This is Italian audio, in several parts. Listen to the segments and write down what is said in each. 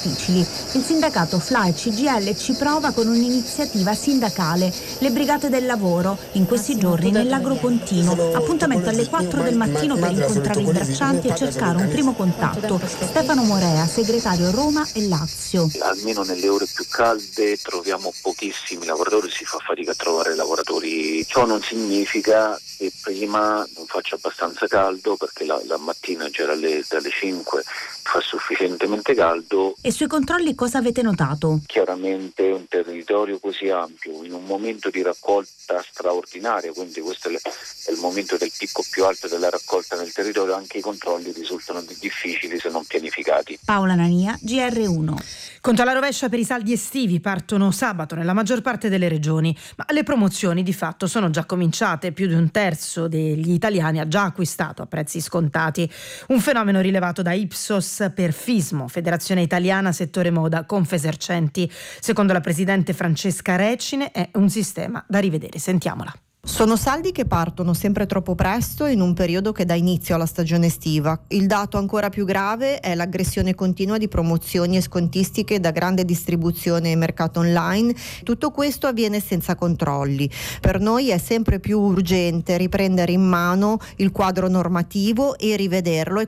difficili. Il sindacato FLA e CGIL ci prova con un'iniziativa sindacale, le brigate del lavoro, in questi giorni nell'Agropontino. Appuntamento alle 4 del mattino per incontrare i braccianti e cercare un primo contatto. Stefano Morea, segretario Roma e Lazio. Almeno nelle ore più calde troviamo pochissimi lavoratori, si fa fatica a trovare lavoratori. Ciò non significa che prima non faccia abbastanza caldo, perché la mattina già dalle 5 fa sufficientemente caldo. E sui controlli cosa avete notato? Chiaramente un territorio così ampio, in un momento di raccolta straordinaria, quindi questo è il momento del picco più alto della raccolta nel territorio, anche i controlli risultano difficili se non pianificati. Paola Nania, GR1. Conto alla rovescia per i saldi estivi, partono sabato nella maggior parte delle regioni, ma le promozioni di fatto sono già cominciate. Più di un terzo degli italiani ha già acquistato a prezzi scontati. Un fenomeno rilevato da Ipsos per FISMO, Federazione Italiana Settore Moda Confesercenti. Secondo la presidente Francesca Recine è un sistema da rivedere. Sentiamola. Sono saldi che partono sempre troppo presto in un periodo che dà inizio alla stagione estiva. Il dato ancora più grave è l'aggressione continua di promozioni e scontistiche da grande distribuzione e mercato online. Tutto questo avviene senza controlli. Per noi è sempre più urgente riprendere in mano il quadro normativo e rivederlo.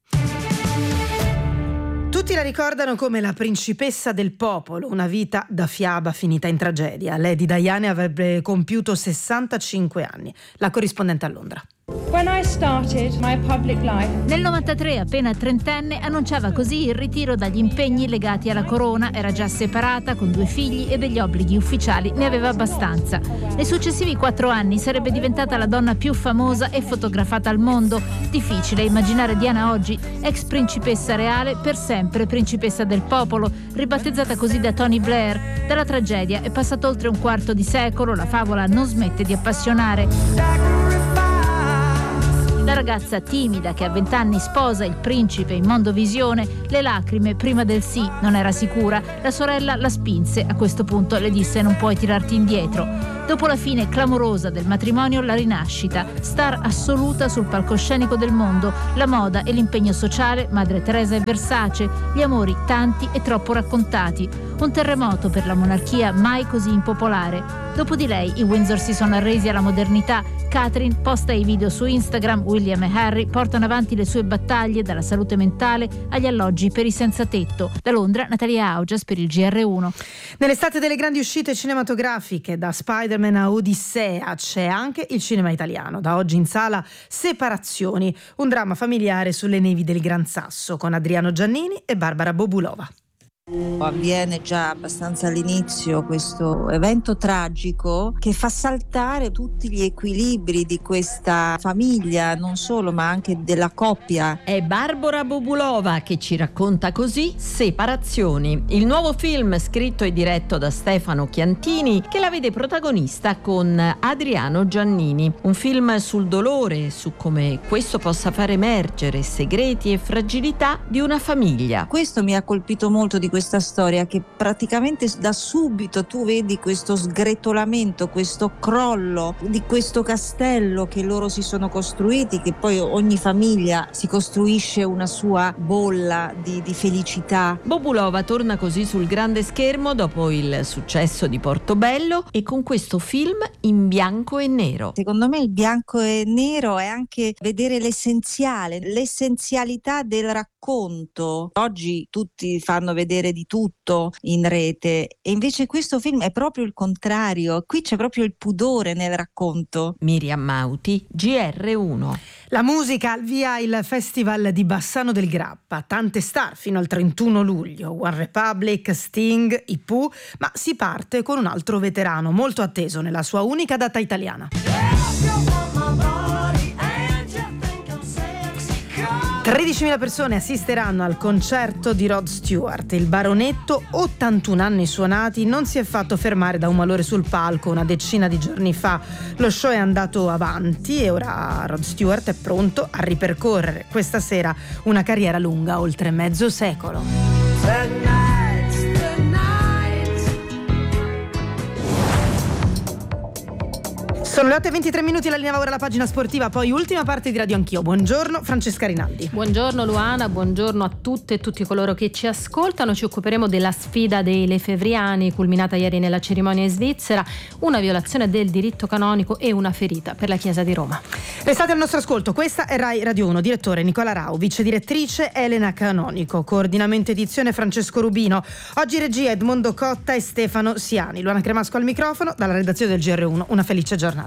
Tutti la ricordano come la principessa del popolo, una vita da fiaba finita in tragedia. Lady Diana avrebbe compiuto 65 anni. La corrispondente a Londra. Nel 93, appena trentenne, annunciava così il ritiro dagli impegni legati alla corona. Era già separata, con 2 figli e degli obblighi ufficiali ne aveva abbastanza. Nei successivi 4 anni sarebbe diventata la donna più famosa e fotografata al mondo. Difficile immaginare Diana oggi, ex principessa reale, per sempre principessa del popolo, ribattezzata così da Tony Blair. Dalla tragedia è passato oltre un quarto di secolo, la favola non smette di appassionare. La ragazza timida che a 20 anni sposa il principe in mondovisione, le lacrime prima del sì, non era sicura. La sorella la spinse, a questo punto le disse: non puoi tirarti indietro. Dopo la fine clamorosa del matrimonio, la rinascita, star assoluta sul palcoscenico del mondo, la moda e l'impegno sociale, Madre Teresa e Versace, gli amori tanti e troppo raccontati. Un terremoto per la monarchia mai così impopolare. Dopo di lei i Windsor si sono arresi alla modernità. Catherine posta i video su Instagram, William e Harry portano avanti le sue battaglie dalla salute mentale agli alloggi per i senza tetto. Da Londra, Natalia Augias per il GR1. Nell'estate delle grandi uscite cinematografiche, da Spider-Man a Odissea, c'è anche il cinema italiano. Da oggi in sala Separazioni, un dramma familiare sulle nevi del Gran Sasso, con Adriano Giannini e Barbara Bobulova. Avviene già abbastanza all'inizio questo evento tragico che fa saltare tutti gli equilibri di questa famiglia, non solo ma anche della coppia. È Barbara Bobulova che ci racconta così Separazioni, il nuovo film scritto e diretto da Stefano Chiantini, che la vede protagonista con Adriano Giannini. Un film sul dolore, su come questo possa far emergere segreti e fragilità di una famiglia. Questo mi ha colpito molto di questa storia, che praticamente da subito tu vedi questo sgretolamento, questo crollo di questo castello che loro si sono costruiti, che poi ogni famiglia si costruisce una sua bolla di felicità. Bobulova torna così sul grande schermo dopo il successo di Portobello e con questo film in bianco e nero. Secondo me il bianco e nero è anche vedere l'essenzialità del racconto. Oggi tutti fanno vedere di tutto in rete e invece questo film è proprio il contrario. Qui c'è proprio il pudore nel racconto. Miriam Mauti, GR1. La musica al via il Festival di Bassano del Grappa. Tante star fino al 31 luglio. One Republic, Sting, i Pooh, ma si parte con un altro veterano molto atteso nella sua unica data italiana. 13.000 persone assisteranno al concerto di Rod Stewart. Il baronetto, 81 anni suonati, non si è fatto fermare da un malore sul palco una decina di giorni fa. Lo show è andato avanti e ora Rod Stewart è pronto a ripercorrere questa sera una carriera lunga oltre mezzo secolo. Sono le 8:23, la linea va ora alla pagina sportiva, poi ultima parte di Radio Anch'io. Buongiorno Francesca Rinaldi. Buongiorno Luana, buongiorno a tutte e tutti coloro che ci ascoltano. Ci occuperemo della sfida dei lefevriani culminata ieri nella cerimonia in Svizzera, una violazione del diritto canonico e una ferita per la Chiesa di Roma. Restate al nostro ascolto, questa è Rai Radio 1, direttore Nicola Rau, vice direttrice Elena Canonico, coordinamento edizione Francesco Rubino, oggi regia Edmondo Cotta e Stefano Siani. Luana Cremasco al microfono, dalla redazione del GR1, una felice giornata.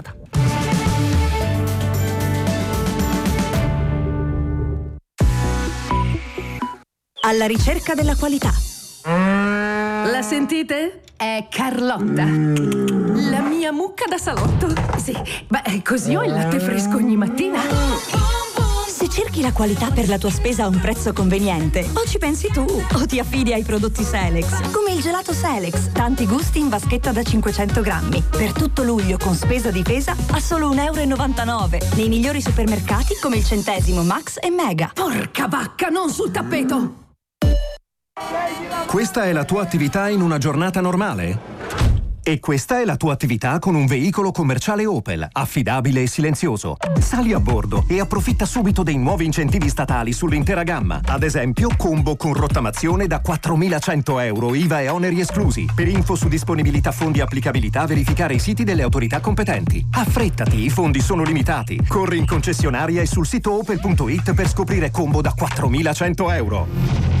Alla ricerca della qualità. La sentite? È Carlotta, la mia mucca da salotto. Sì, beh, così ho il latte fresco ogni mattina. Se cerchi la qualità per la tua spesa a un prezzo conveniente, o ci pensi tu, o ti affidi ai prodotti Selex, come il gelato Selex, tanti gusti in vaschetta da 500 grammi. Per tutto luglio con spesa difesa a solo €1,99, nei migliori supermercati come il Centesimo, Max e Mega. Porca vacca, non sul tappeto! Questa è la tua attività in una giornata normale? E questa è la tua attività con un veicolo commerciale Opel, affidabile e silenzioso. Sali a bordo e approfitta subito dei nuovi incentivi statali sull'intera gamma. Ad esempio, combo con rottamazione da €4.100, IVA e oneri esclusi. Per info su disponibilità, fondi e applicabilità, verificare i siti delle autorità competenti. Affrettati, i fondi sono limitati. Corri in concessionaria e sul sito opel.it per scoprire combo da €4.100.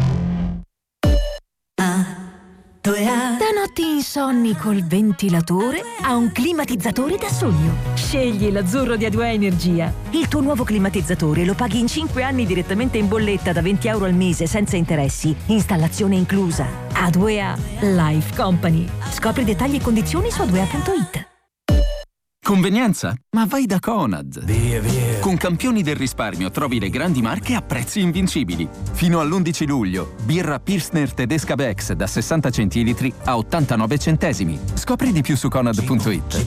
Da notti insonni col ventilatore a un climatizzatore da sogno. Scegli l'azzurro di A2A Energia. Il tuo nuovo climatizzatore lo paghi in 5 anni direttamente in bolletta da €20 al mese senza interessi. Installazione inclusa. A2A Life Company. Scopri dettagli e condizioni su a2a.it. Convenienza? Ma vai da Conad. Via. Con campioni del risparmio trovi le grandi marche a prezzi invincibili. Fino all'11 luglio, birra Pilsner tedesca Bex da 60 centilitri a 89 centesimi. Scopri di più su conad.it.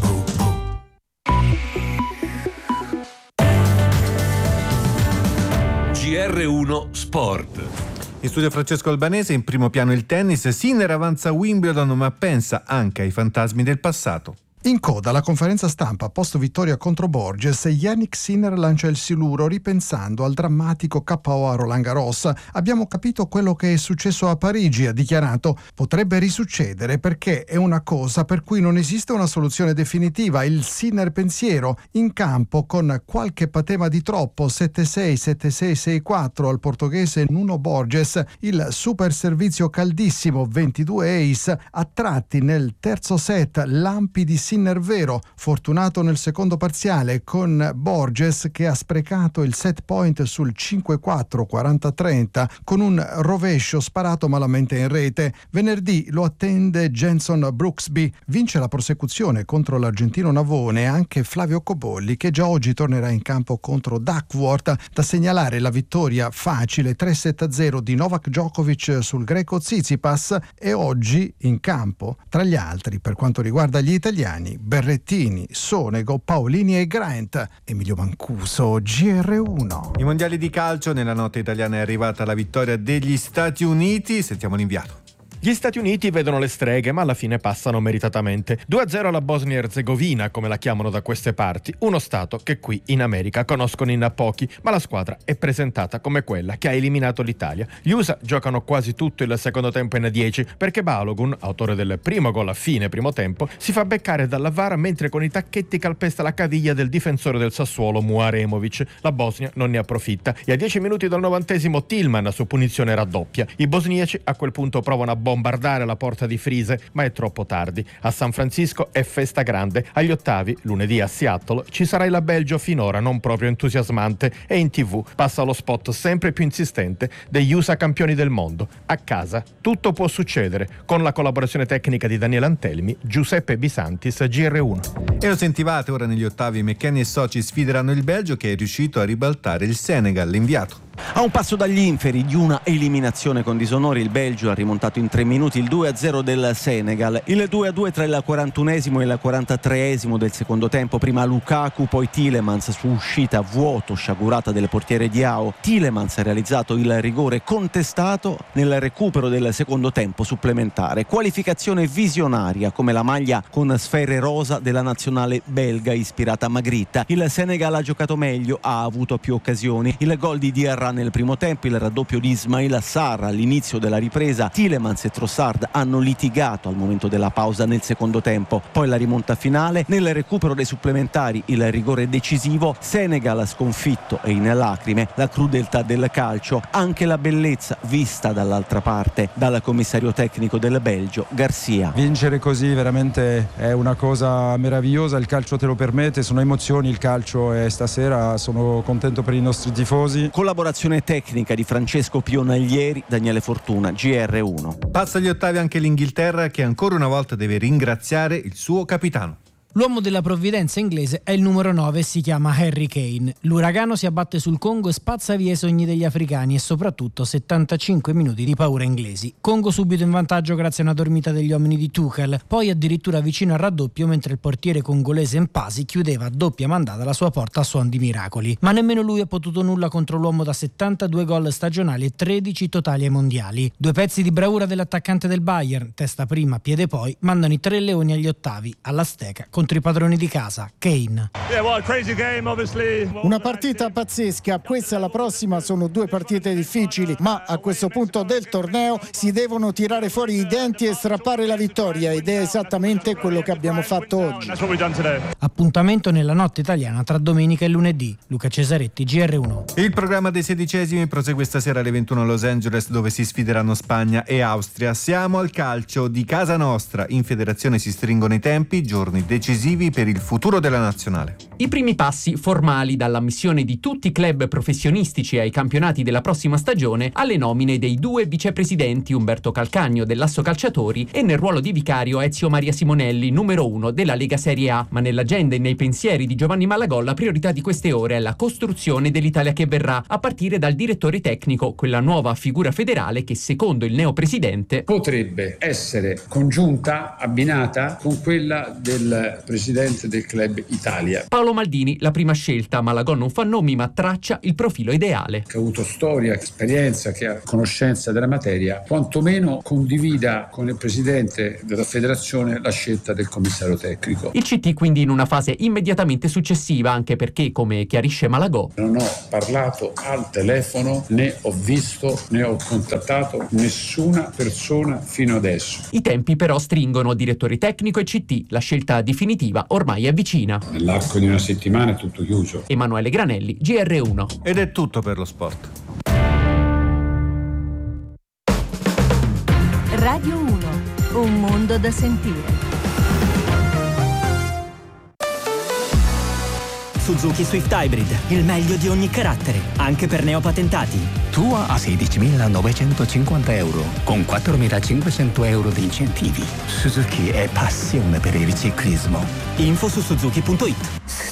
GR1 Sport. In studio Francesco Albanese, in primo piano il tennis. Sinner avanza a Wimbledon, ma pensa anche ai fantasmi del passato. In coda alla conferenza stampa post vittoria contro Borges, Jannik Sinner lancia il siluro ripensando al drammatico KO a Roland Garros. Abbiamo capito quello che è successo a Parigi, ha dichiarato. Potrebbe risuccedere perché è una cosa per cui non esiste una soluzione definitiva. Il Sinner pensiero in campo con qualche patema di troppo, 7-6, 7-6, 6-4 al portoghese Nuno Borges. Il super servizio caldissimo, 22 ace, a tratti nel terzo set, lampi di Sinner vero, fortunato nel secondo parziale con Borges che ha sprecato il set point sul 5-4 40-30 con un rovescio sparato malamente in rete. Venerdì lo attende Jenson Brooksby. Vince la prosecuzione contro l'argentino Navone anche Flavio Cobolli, che già oggi tornerà in campo contro Duckworth. Da segnalare la vittoria facile 3-7-0 di Novak Djokovic sul greco Tsitsipas, e oggi in campo tra gli altri per quanto riguarda gli italiani Berrettini, Sonego, Paolini e Grant. Emilio Mancuso, GR1. I mondiali di calcio, nella notte italiana è arrivata la vittoria degli Stati Uniti. Sentiamo l'inviato. Gli Stati Uniti vedono le streghe, ma alla fine passano meritatamente. 2-0 alla Bosnia-Erzegovina, come la chiamano da queste parti, uno stato che qui in America conoscono in pochi, ma la squadra è presentata come quella che ha eliminato l'Italia. Gli USA giocano quasi tutto il secondo tempo in 10, perché Balogun, autore del primo gol a fine primo tempo, si fa beccare dalla VAR mentre con i tacchetti calpesta la caviglia del difensore del Sassuolo Muaremovic. La Bosnia non ne approfitta e a 10 minuti dal 90° Tillman su punizione raddoppia. I bosniaci a quel punto provano a bombardare la porta di Frise, ma è troppo tardi. A San Francisco è festa grande. Agli ottavi, lunedì a Seattle, ci sarà il Belgio finora non proprio entusiasmante e in TV passa lo spot sempre più insistente degli USA campioni del mondo. A casa tutto può succedere, con la collaborazione tecnica di Daniele Antelmi, Giuseppe Bisantis, GR1. E lo sentivate, ora negli ottavi McKennie e Sochi sfideranno il Belgio, che è riuscito a ribaltare il Senegal. L'inviato. A un passo dagli inferi di una eliminazione con disonore, il Belgio ha rimontato in 3 minuti il 2-0 del Senegal. Il 2-2 tra il 41esimo e il 43esimo del secondo tempo. Prima Lukaku, poi Tielemans su uscita a vuoto sciagurata del portiere Diao. Tielemans ha realizzato il rigore contestato nel recupero del secondo tempo supplementare. Qualificazione visionaria come la maglia con sfere rosa della nazionale belga ispirata a Magritte. Il Senegal ha giocato meglio, ha avuto più occasioni. Il gol di Diarra nel primo tempo, il raddoppio di Ismaila Sarr all'inizio della ripresa. Tielemans e Trossard hanno litigato al momento della pausa nel secondo tempo, poi la rimonta finale. Nel recupero dei supplementari il rigore decisivo. Senegal sconfitto e in lacrime, la crudeltà del calcio, anche la bellezza vista dall'altra parte dal commissario tecnico del Belgio Garcia. Vincere così veramente è una cosa meravigliosa, il calcio te lo permette, sono emozioni il calcio e stasera sono contento per i nostri tifosi. Collaborazione tecnica di Francesco Pionaglieri, Daniele Fortuna, GR1. Passa agli ottavi anche l'Inghilterra, che ancora una volta deve ringraziare il suo capitano. L'uomo della provvidenza inglese è il numero 9 e si chiama Harry Kane. L'uragano si abbatte sul Congo e spazza via i sogni degli africani e soprattutto 75 minuti di paura inglesi. Congo subito in vantaggio grazie a una dormita degli uomini di Tuchel, poi addirittura vicino al raddoppio mentre il portiere congolese Mpasi chiudeva a doppia mandata la sua porta a suon di miracoli. Ma nemmeno lui ha potuto nulla contro l'uomo da 72 gol stagionali e 13 totali ai mondiali. 2 pezzi di bravura dell'attaccante del Bayern, testa prima, piede poi, mandano i 3 leoni agli ottavi, all'Azteca, contro i padroni di casa, Kane. Una partita pazzesca, questa e la prossima sono 2 partite difficili, ma a questo punto del torneo si devono tirare fuori i denti e strappare la vittoria ed è esattamente quello che abbiamo fatto oggi. Appuntamento nella notte italiana tra domenica e lunedì. Luca Cesaretti, GR1. Il programma dei 16esimi prosegue stasera alle 21 a Los Angeles, dove si sfideranno Spagna e Austria. Siamo al calcio di casa nostra. In federazione si stringono i tempi, giorni decisivi per il futuro della nazionale. I primi passi formali dall'ammissione di tutti i club professionistici ai campionati della prossima stagione alle nomine dei 2 vicepresidenti Umberto Calcagno dell'Asso Calciatori e nel ruolo di vicario Ezio Maria Simonelli, numero 1 della Lega Serie A. Ma nell'agenda e nei pensieri di Giovanni Malagò la priorità di queste ore è la costruzione dell'Italia che verrà, a partire dal direttore tecnico, quella nuova figura federale che secondo il neopresidente potrebbe essere congiunta, abbinata con quella del presidente del Club Italia. Paolo Maldini, la prima scelta. Malagò non fa nomi ma traccia il profilo ideale. Che ha avuto storia, esperienza, che ha conoscenza della materia, quantomeno condivida con il presidente della federazione la scelta del commissario tecnico. Il CT quindi in una fase immediatamente successiva, anche perché, come chiarisce Malagò, non ho parlato al telefono, né ho visto, né ho contattato nessuna persona fino adesso. I tempi però stringono. Direttore tecnico e CT, la scelta definitiva ormai è vicina. Nell'arco di una settimana è tutto chiuso. Emanuele Granelli, GR1. Ed è tutto per lo sport. Radio 1, un mondo da sentire. Suzuki Swift Hybrid, il meglio di ogni carattere, anche per neopatentati. Tua a 16.950 euro, con 4.500 euro di incentivi. Suzuki è passione per il ciclismo. Info su suzuki.it.